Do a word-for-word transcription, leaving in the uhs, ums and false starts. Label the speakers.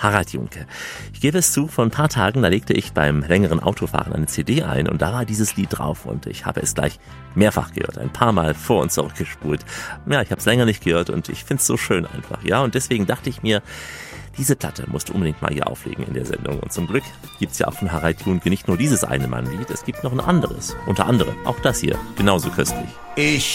Speaker 1: Harald Junke. Ich gebe es zu, vor ein paar Tagen, da legte ich beim längeren Autofahren eine C D ein und da war dieses Lied drauf und ich habe es gleich mehrfach gehört, ein paar Mal vor und zurückgespult. Ja, ich habe es länger nicht gehört und ich finde es so schön einfach, ja, und deswegen dachte ich mir, diese Platte musst du unbedingt mal hier auflegen in der Sendung. Und zum Glück gibt es ja auch von Harald Junke nicht nur dieses eine Mann-Lied, es gibt noch ein anderes, unter anderem auch das hier, genauso köstlich.
Speaker 2: Ich